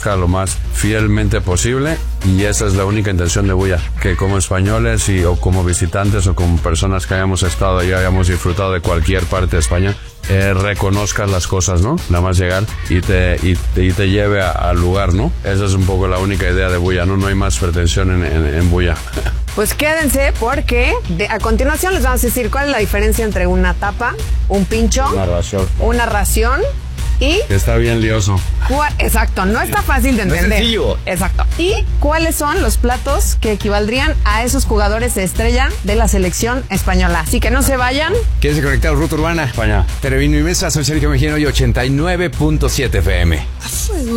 conozca lo más fielmente posible, y esa es la única intención de Bulla, que como españoles o como visitantes o como personas que hayamos estado y hayamos disfrutado de cualquier parte de España, reconozcas las cosas, ¿no? Nada más llegar y te lleve al lugar, ¿no? Esa es un poco la única idea de Bulla, ¿no? No hay más pretensión en Bulla. Pues quédense porque a continuación les vamos a decir cuál es la diferencia entre una tapa, un pincho, una ración y... Está bien lioso. Exacto, no está fácil de entender. No es sencillo. Exacto. ¿Y cuáles son los platos que equivaldrían a esos jugadores de estrella de la selección española? Así que no se vayan. Quédense conectados, Ruta Urbana. España. Televino y Mesa, soy Sergio Mejía y 89.7 FM.